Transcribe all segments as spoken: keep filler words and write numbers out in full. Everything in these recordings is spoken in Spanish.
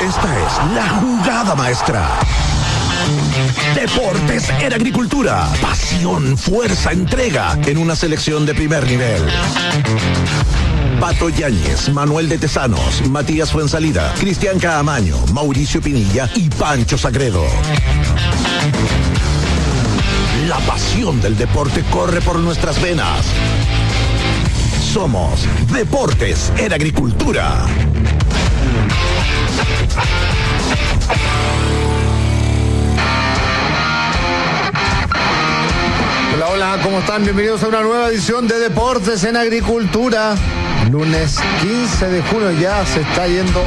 Esta es la jugada maestra. Deportes en Agricultura. Pasión, fuerza, entrega en una selección de primer nivel. Pato Yáñez, Manuel de Tesanos, Matías Fuensalida, Cristian Caamaño, Mauricio Pinilla y Pancho Sagredo. La pasión del deporte corre por nuestras venas. Somos Deportes en Agricultura. Hola, hola, ¿cómo están? Bienvenidos a una nueva edición de Deportes en Agricultura. Lunes quince de junio, ya se está yendo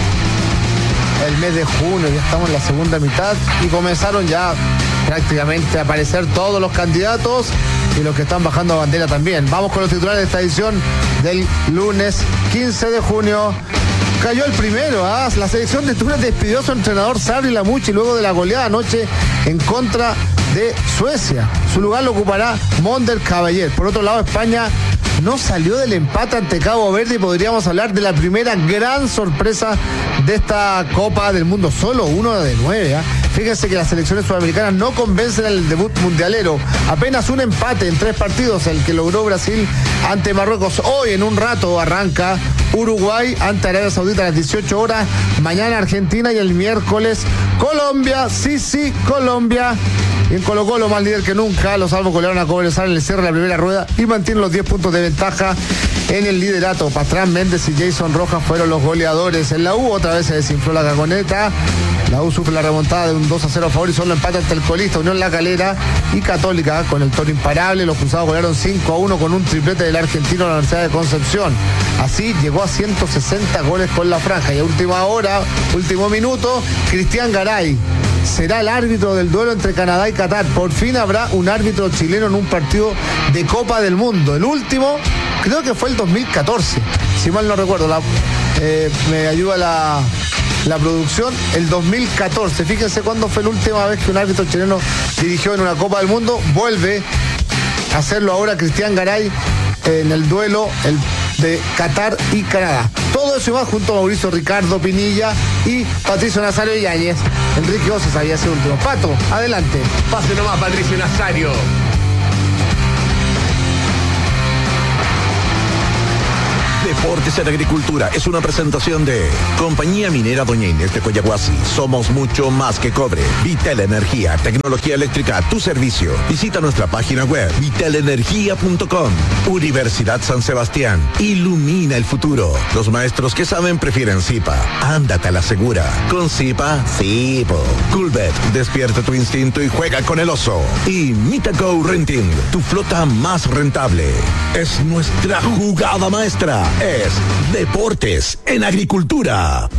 el mes de junio, ya estamos en la segunda mitad y comenzaron ya prácticamente a aparecer todos los candidatos y los que están bajando a bandera también. Vamos con los titulares de esta edición del lunes quince de junio. Cayó el primero, ¿ah? La selección de Túnez despidió a su entrenador Sabri Lamouchi luego de la goleada anoche en contra de Suecia. Su lugar lo ocupará Monder Caballé. Por otro lado, España no salió del empate ante Cabo Verde y podríamos hablar de la primera gran sorpresa de esta Copa del Mundo. Solo uno de nueve, ¿eh? Fíjense que las selecciones sudamericanas no convencen en el debut mundialero. Apenas un empate en tres partidos, el que logró Brasil ante Marruecos. Hoy en un rato arranca Uruguay ante Arabia Saudita a las dieciocho horas. Mañana Argentina y el miércoles Colombia. Sí, sí, Colombia. Y en Colo Colo, más líder que nunca, los salvos golearon a Cobresal en el cierre de la primera rueda y mantienen los diez puntos de ventaja en el liderato. Pastrán, Méndez y Jason Rojas fueron los goleadores. En la U otra vez se desinfló la cagoneta. La U sufre la remontada de un dos a cero a favor y solo empata ante el colista Unión La Calera y Católica con el toro imparable. Los cruzados golearon cinco a uno con un triplete del argentino a la Universidad de Concepción. Así llegó a ciento sesenta goles con la franja. Y a última hora, último minuto, Cristian Garay será el árbitro del duelo entre Canadá y Qatar. Por fin habrá un árbitro chileno en un partido de Copa del Mundo. El último, creo que fue el dos mil catorce, si mal no recuerdo. La, eh, me ayuda la, la producción. El dos mil catorce. Fíjense cuándo fue la última vez que un árbitro chileno dirigió en una Copa del Mundo. Vuelve a hacerlo ahora Cristian Garay en el duelo el de Qatar y Canadá. Todo eso y más junto a Mauricio Ricardo Pinilla y Patricio Nazario Yáñez. Enrique Oces había sido último. Pato, adelante. Pase nomás, Patricio Nazario. Deportes en Agricultura es una presentación de Compañía Minera Doña Inés de Coyahuasi. Somos mucho más que cobre. Vitel Energía, tecnología eléctrica a tu servicio. Visita nuestra página web vitel energía punto com. Universidad San Sebastián. Ilumina el futuro. Los maestros que saben prefieren Zipa. Ándate a la segura. Con Zipa, sí, po. Coolbet, despierta tu instinto y juega con el oso. Y Mitago Renting, tu flota más rentable. Es nuestra jugada maestra. Es Deportes en Agricultura.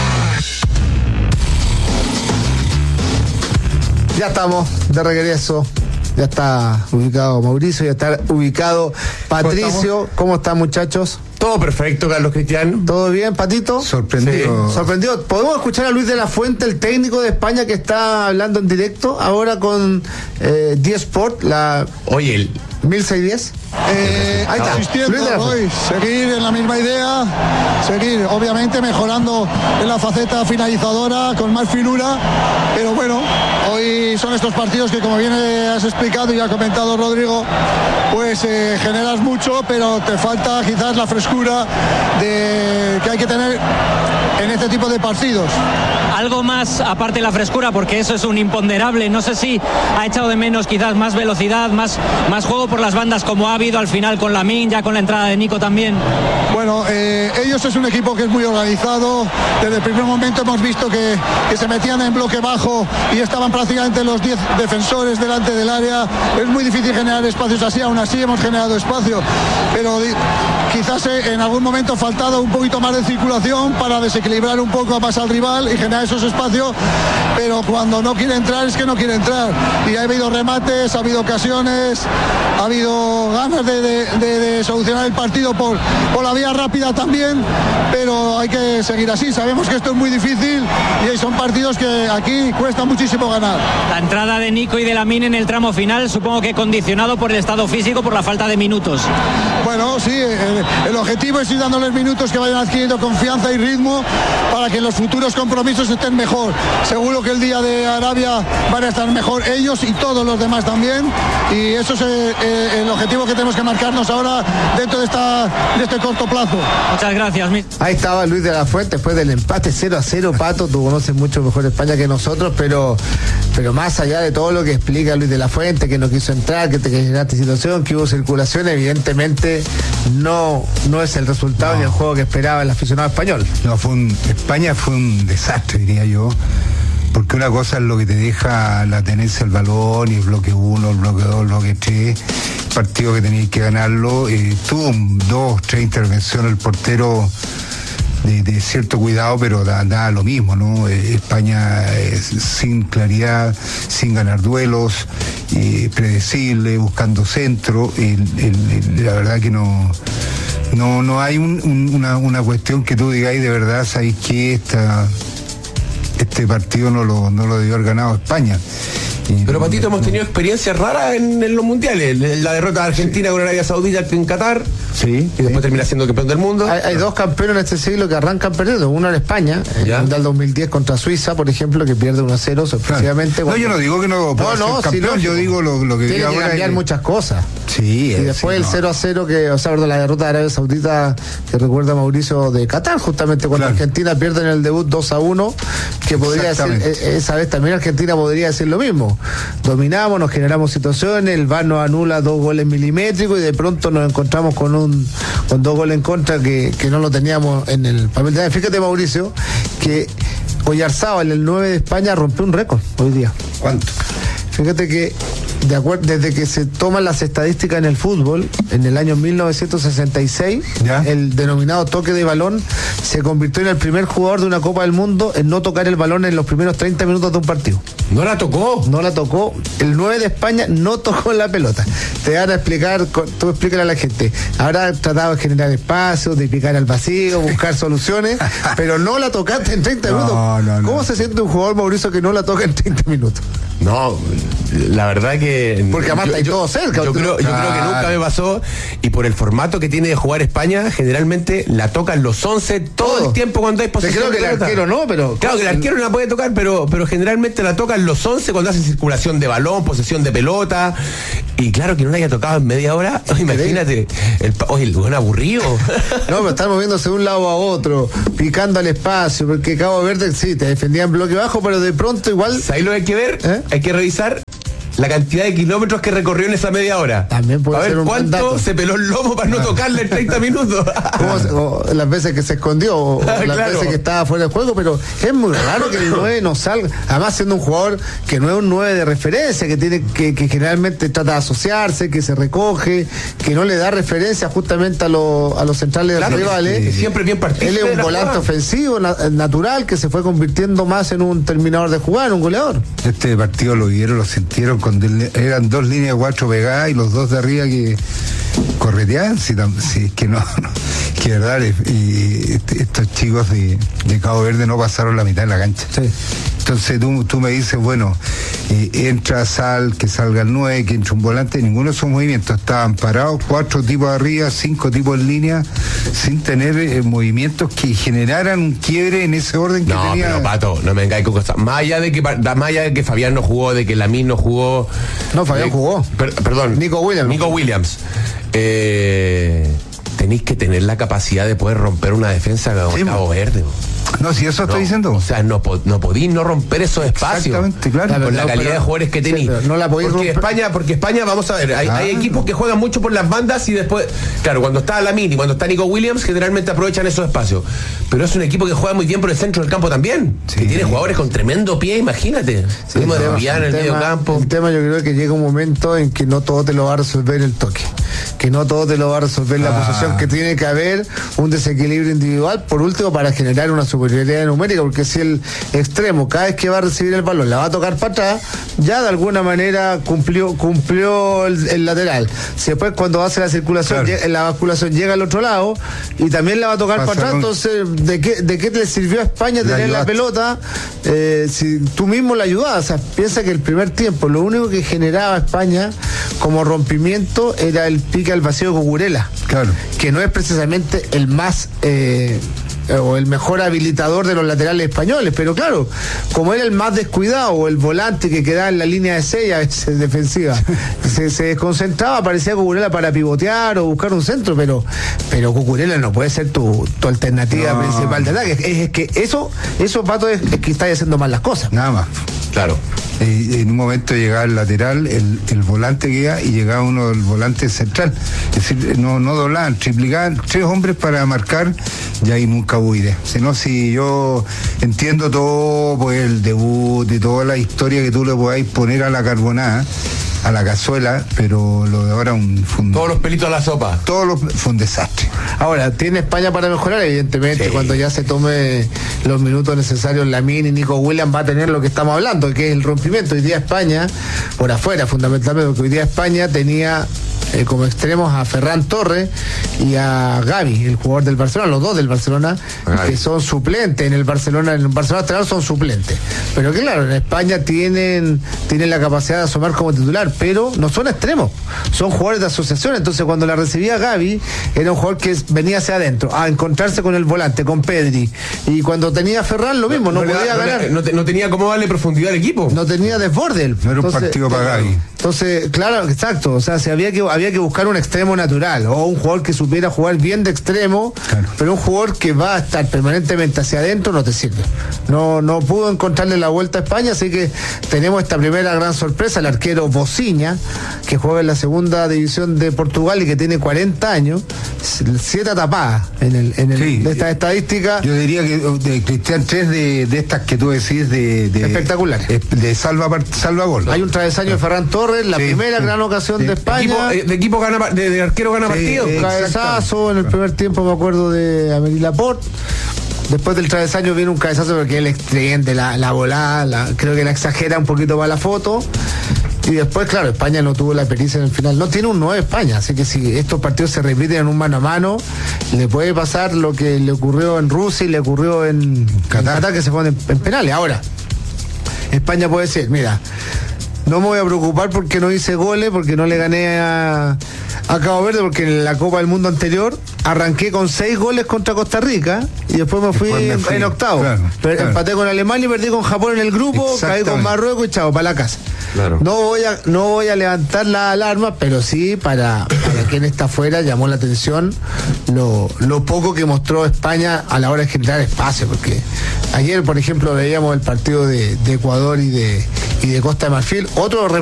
Ya estamos de regreso. Ya está ubicado Mauricio, ya está ubicado Patricio. ¿Cómo están, muchachos? Todo perfecto, Carlos Cristiano. ¿Todo bien, Patito? Sorprendido. Sí. Sorprendido. ¿Podemos escuchar a Luis de la Fuente, el técnico de España, que está hablando en directo ahora con eh, D-Sport, la... Oye, el... mil seiscientos diez. Eh, Ahí está. Insistiendo Luis de la hoy, seguir en la misma idea, seguir obviamente mejorando en la faceta finalizadora con más finura, pero bueno, hoy son estos partidos que, como bien has explicado y ha comentado Rodrigo, pues eh, generas mucho, pero te falta quizás la frescura de que hay que tener en este tipo de partidos. Algo más aparte de la frescura, porque eso es un imponderable. No sé si ha echado de menos quizás más velocidad, más, más juego por las bandas, como ha habido al final con Lamine, ya con la entrada de Nico también. Bueno, eh, ellos es un equipo que es muy organizado. Desde el primer momento hemos visto que, que se metían en bloque bajo y estaban prácticamente los diez defensores delante del área. Es muy difícil generar espacios así, aún así hemos generado espacio, pero quizás en algún momento ha faltado un poquito más de circulación para desequilibrar un poco más al rival y generar esos espacios, pero cuando no quiere entrar es que no quiere entrar, y ha habido remates, ha habido ocasiones, ha habido ganas de, de, de, de solucionar el partido por, por la vía rápida también, pero hay que seguir así. Sabemos que esto es muy difícil y son partidos que aquí cuesta muchísimo ganar. La entrada de Nico y de Lamine en el tramo final, supongo que condicionado por el estado físico, por la falta de minutos. Bueno, sí, el, el objetivo es ir dándoles minutos que vayan adquiriendo confianza y ritmo para que en los futuros compromisos estén mejor. Seguro que el día de Arabia van a estar mejor ellos y todos los demás también, y eso es eh, eh, el objetivo que tenemos que marcarnos ahora dentro de, esta, de este corto plazo. Muchas gracias. Ahí estaba Luis de la Fuente después del empate cero a cero. Pato, tú conoces mucho mejor España que nosotros, pero pero más allá de todo lo que explica Luis de la Fuente, que no quiso entrar, que te generaste situación, que hubo circulación, evidentemente no, no es el resultado no. ni el juego que esperaba el aficionado español. No, fue un, España fue un desastre, diría yo, porque una cosa es lo que te deja la tenencia del balón y el bloque uno, el bloque dos, el bloque tres, partido que tenías que ganarlo, eh, tuvo dos, tres intervenciones el portero de, de cierto cuidado, pero da, da lo mismo, ¿no? Eh, España eh, sin claridad, sin ganar duelos, eh, predecible, buscando centro, el, el, el, la verdad que no no no hay un, un, una, una cuestión que tú digáis de verdad, sabéis que esta este partido no lo, no lo debió haber ganado España. Pero Patito, hemos tenido experiencias raras en, en los mundiales. La derrota de Argentina sí. con Arabia Saudita en Qatar. Sí. Y después sí. termina siendo campeón del mundo. Hay, hay dos campeones en este siglo que arrancan perdiendo. Uno en España, en el Mundial dos mil diez contra Suiza, por ejemplo, que pierde uno a cero sorpresivamente. No, yo no digo que no pueda no, no, ser campeón, sí, yo digo lo, lo que tiene digo que ahora. cambiar es... muchas cosas. Sí. Y es, después sí, el no. cero a cero, que, o sea, perdón, la derrota de Arabia Saudita, que recuerda a Mauricio de Qatar, justamente cuando claro. Argentina pierde en el debut dos a uno, que podría decir, esa vez también Argentina podría decir lo mismo. Dominamos, nos generamos situaciones, el V A R nos anula dos goles milimétricos y de pronto nos encontramos con un con dos goles en contra que, que no lo teníamos en el papel de... Fíjate, Mauricio, que Oyarzábal, el nueve de España, rompió un récord hoy día. ¿Cuánto? Fíjate que de acuerdo, desde que se toman las estadísticas en el fútbol, en el año mil novecientos sesenta y seis, ¿ya? El denominado toque de balón se convirtió en el primer jugador de una Copa del Mundo en no tocar el balón en los primeros treinta minutos de un partido. ¿No la tocó? No la tocó. El nueve de España no tocó la pelota. Te van a explicar, tú explícale a la gente. Habrá tratado de generar espacios, de picar al vacío, buscar soluciones, pero no la tocaste en treinta minutos. No, no, ¿Cómo no. se siente un jugador, Mauricio, que no la toca en treinta minutos? No, la verdad que... Porque además yo, está yo, todo cerca. Yo, creo, yo creo que nunca me pasó, y por el formato que tiene de jugar España, generalmente la tocan los once todo, todo. el tiempo cuando hay posesión. Te creo que el arquero no, pero... Claro que el arquero no la puede tocar, pero, pero generalmente la tocan los once cuando hacen circulación de balón, posesión de pelota, y claro que no la haya tocado en media hora, imagínate, el, oye, el buen aburrido. No, pero están moviéndose de un lado a otro, picando al espacio, porque Cabo Verde sí, te defendía en bloque bajo, pero de pronto igual... ¿Sabes lo que hay que ver? ¿Eh? Hay que revisar la cantidad de kilómetros que recorrió en esa media hora. También puede a ver ser un cuánto dato. se peló el lomo para no tocarle en treinta minutos. Se, o las veces que se escondió, o las claro. veces que estaba fuera del juego, pero es muy raro que el nueve no salga, además siendo un jugador que no es un nueve de referencia, que tiene que, que generalmente trata de asociarse, que se recoge, que no le da referencia justamente a, lo, a los centrales claro, rivales. Que, que siempre bien partido. Él es un volante ofensivo, na, natural, que se fue convirtiendo más en un terminador de jugar, un goleador. Este partido lo vieron, lo sintieron, con del, eran dos líneas de cuatro pegadas y los dos de arriba que correteaban, si, si es que no, no que verdad, y estos chicos de, de Cabo Verde no pasaron la mitad de la cancha. Sí. Entonces tú, tú me dices, bueno, eh, entra, sal, que salga el nueve, que entre un volante, ninguno de esos movimientos, estaban parados, cuatro tipos arriba, cinco tipos en línea, sin tener eh, movimientos que generaran un quiebre en ese orden que no, tenía. No, pero Pato, no me vengáis con cosas. Más allá de que más allá de que Fabián no jugó, de que Lamine no jugó. No, Fabián eh, jugó. Per, perdón. Nico Williams. Nico Williams. Eh, tenéis que tener la capacidad de poder romper una defensa de sí, Cabo Verde. No, si eso no, estoy diciendo. O sea, no, no podís no romper esos espacios. Exactamente, claro. Con pero, la calidad pero, de jugadores que tenéis. Sí, no la podéis porque romper. España, porque España, vamos a ver, hay, claro. hay equipos que juegan mucho por las bandas y después, claro, cuando está Lamine y cuando está Nico Williams, generalmente aprovechan esos espacios. Pero es un equipo que juega muy bien por el centro del campo también. Sí. Que tiene jugadores con tremendo pie, imagínate. Sí, el, tema, el, en el tema, medio campo. El tema yo creo que llega un momento en que no todo te lo va a resolver el toque. Que no todo te lo va a resolver la ah. posesión, que tiene que haber un desequilibrio individual, por último, para generar una superioridad numérica, porque si el extremo cada vez que va a recibir el balón la va a tocar para atrás, ya de alguna manera cumplió cumplió el, el lateral. Si después cuando hace la circulación, claro. llega, la basculación llega al otro lado y también la va a tocar para atrás, entonces ¿de qué, de qué le sirvió a España tener la, la pelota eh, si tú mismo la ayudabas? O sea, piensa que el primer tiempo lo único que generaba España como rompimiento era el el pique al vacío de Cucurella, Claro. que no es precisamente el más eh, o el mejor habilitador de los laterales españoles, pero claro, como era el más descuidado, o el volante que quedaba en la línea de seis a veces defensiva, se, se desconcentraba, parecía Cucurella para pivotear o buscar un centro, pero pero Cucurella no puede ser tu, tu alternativa No. principal de ataque. Es, es que eso, eso Pato, es, es que estáis haciendo mal las cosas. Nada más. Claro. Eh, en un momento llegaba el lateral, el, el volante que iba, y llegaba uno del volante central. Es decir, no, no doblaban, triplicaban tres hombres para marcar, y ahí nunca hubo idea. Si no, si yo entiendo todo, pues el debut y toda la historia que tú le podáis poner a la carbonada, a la cazuela, pero lo de ahora un, fue un Todos los pelitos a la sopa. todo lo, fue un desastre. Ahora, tiene España para mejorar, evidentemente, Sí. cuando ya se tome los minutos necesarios, Lamine y Nico Williams va a tener lo que estamos hablando, que es el rompimiento. Hoy día España, por afuera fundamentalmente, porque hoy día España tenía eh, como extremos a Ferran Torres y a Gavi, el jugador del Barcelona, los dos del Barcelona, Gavi. que son suplentes en el Barcelona, en el Barcelona Astral son suplentes. Pero que claro, en España tienen, tienen la capacidad de asomar como titular, pero no son extremos, son jugadores de asociación. Entonces cuando la recibía Gavi, era un jugador que venía hacia adentro, a encontrarse con el volante, con Pedri. Y cuando tenía a Ferran, lo mismo, no, le da- podía no le- ganar. no te- no tenía cómo darle profundidad al equipo. No tenía desborde él. No era un partido para Gavi. Entonces, claro, exacto. O sea, si había que había que buscar un extremo natural o un jugador que supiera jugar bien de extremo, Claro. pero un jugador que va a estar permanentemente hacia adentro no te sirve. No no pudo encontrarle la vuelta a España, así que tenemos esta primera gran sorpresa, el arquero Bociña, que juega en la segunda división de Portugal y que tiene cuarenta años, siete tapadas en el en el Sí. de esta estadística. Yo diría que de Cristian, tres de, de estas que tú decís de, de Espectaculares. De, de salva, par- salva gol. Hay un travesaño de Ferran Torres, la Sí, primera sí, gran ocasión sí. de Equipo, España. eh, de equipo gana, pa- de, de arquero gana Sí, partido. eh, Cabezazo en el primer tiempo, me acuerdo de Amélie Laporte. Después del travesaño viene un cabezazo porque él extiende la, la volada, la- creo que la exagera un poquito para la foto. Y después, claro, España no tuvo la pericia en el final. No tiene un nueve España, así que si estos partidos se repiten en un mano a mano, le puede pasar lo que le ocurrió en Rusia y le ocurrió en Qatar, Qatar, que se ponen en penales. Ahora, España puede decir, mira, no me voy a preocupar porque no hice goles, porque no le gané a, a Cabo Verde, porque en la Copa del Mundo anterior arranqué con seis goles contra Costa Rica y después me fui, Después me en, fui, en octavo. claro, Pero claro. empaté con Alemania y perdí con Japón en el grupo, caí con Exactamente. Marruecos y chao, para la casa. Claro. No voy a, no voy a levantar la alarma, pero sí para, para quien está afuera llamó la atención lo, lo poco que mostró España a la hora de generar espacio, porque ayer, por ejemplo, veíamos el partido de, de Ecuador y de, y de Costa de Marfil, otro